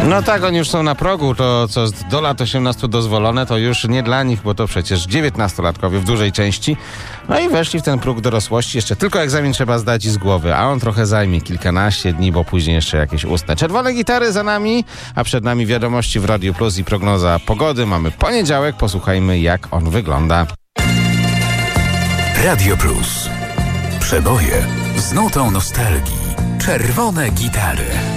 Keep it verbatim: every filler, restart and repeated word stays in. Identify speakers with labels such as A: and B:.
A: No tak, oni już są na progu, to co do lat osiemnastu dozwolone, to już nie dla nich, bo to przecież dziewiętnastolatkowie w dużej części. No i weszli w ten próg dorosłości, jeszcze tylko egzamin trzeba zdać i z głowy, a on trochę zajmie kilkanaście dni, bo później jeszcze jakieś ustne. Czerwone gitary za nami, a przed nami wiadomości w Radiu Plus i prognoza pogody. Mamy poniedziałek, posłuchajmy jak on wygląda.
B: Radio Plus. Przeboje z nutą nostalgii. Czerwone gitary.